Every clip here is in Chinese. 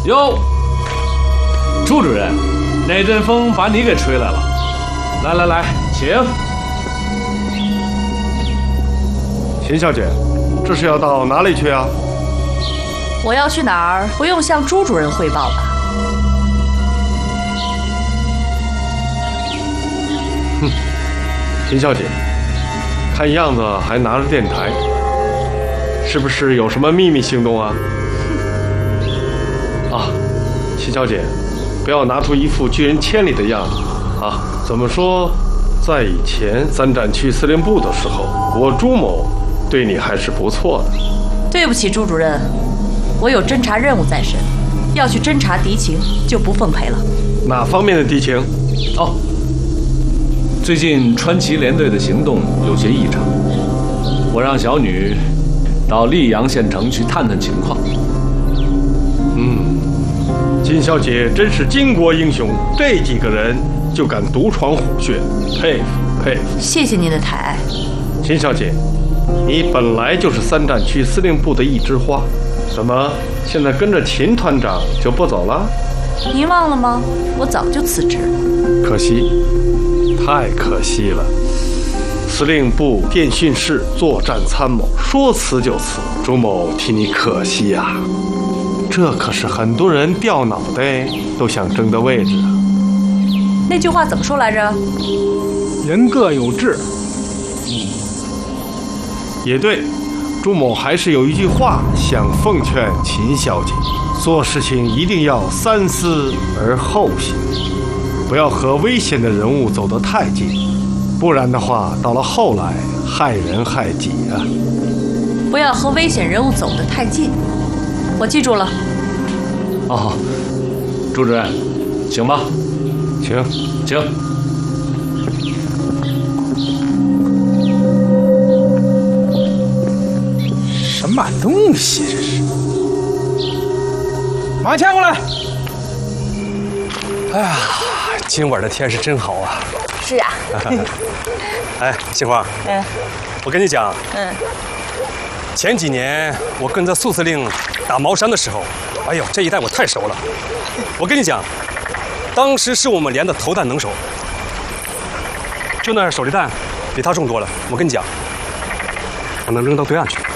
哟，朱主任，那阵风把你给吹来了。来来来，请。 秦小姐，这是要到哪里去啊？ 我要去哪儿，不用向朱主任汇报吧？ 哼，秦小姐，看样子还拿着电台，是不是有什么秘密行动啊？啊，秦小姐，不要拿出一副拒人千里的样子啊！怎么说，在以前三战区司令部的时候，我朱某对你还是不错的。 对不起，朱主任，我有侦察任务在身，要去侦察敌情，就不奉陪了。 哪方面的敌情？ 哦，最近川崎联队的行动有些异常，我让小女到溧阳县城去探探情况。 金小姐真是巾帼英雄，这几个人就敢独闯虎穴，佩服佩服。 谢谢您的抬爱。 金小姐，你本来就是三战区司令部的一枝花，怎么现在跟着秦团长就不走了？ 您忘了吗？我早就辞职。 可惜，太可惜了。司令部电讯室作战参谋，说辞就辞，朱某替你可惜呀。这可是很多人掉脑袋都想争的位置啊。 那句话怎么说来着？ 人各有志。 也对，朱某还是有一句话想奉劝秦小姐：做事情一定要三思而后行，不要和危险的人物走得太近，不然的话，到了后来害人害己啊。 不要和危险人物走得太近，我记住了。 哦，朱主任，请吧。 请。 什么东西这是？马牵过来。 哎呀，今晚的天是真好啊！ 是啊。 哎，杏花，我跟你讲，前几年我跟着苏司令打茅山的时候，哎呦，这一带我太熟了。我跟你讲，当时是我们连的投弹能手，就那手榴弹比他重多了。我跟你讲，我能扔到对岸去。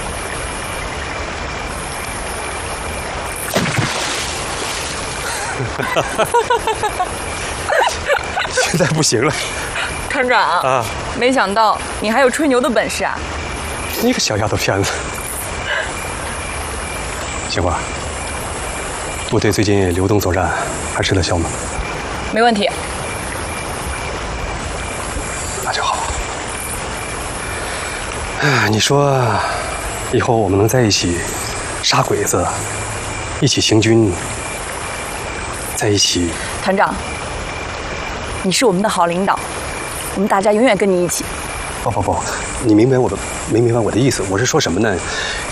现在不行了， 团长啊！ 没想到你还有吹牛的本事啊！ 你个小丫头片子！杏花，部队最近流动作战还吃得消吗？ 没问题。 那就好。哎，你说，以后我们能在一起杀鬼子，一起行军，在一起。 团长，你是我们的好领导，我们大家永远跟你一起。 不，你明白我的意思？我是说什么呢？